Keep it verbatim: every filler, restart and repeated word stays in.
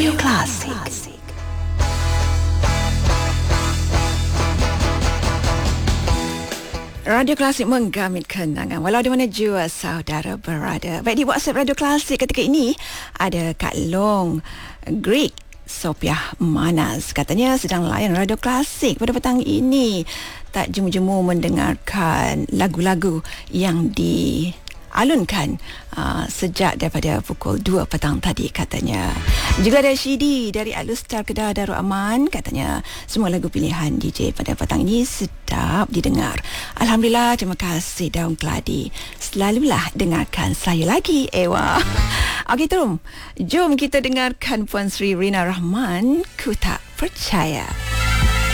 Radio Klasik. Radio Klasik menggamit kenangan walau di mana jua saudara berada. Baik, di WhatsApp Radio Klasik ketika ini ada Kak Long Greek Sopiah Manas. Katanya sedang layan Radio Klasik pada petang ini. Tak jemu-jemu mendengarkan lagu-lagu yang dialunkan uh, sejak daripada pukul dua petang tadi katanya. Juga ada Shidi dari Alustar Kedah Darul Aman. Katanya semua lagu pilihan D J pada petang ini sedap didengar. Alhamdulillah, terima kasih Daun Keladi. Selalulah dengarkan saya lagi, Ewa. Okey, Tum. Jom kita dengarkan Puan Sri Rina Rahman, Ku Tak Percaya.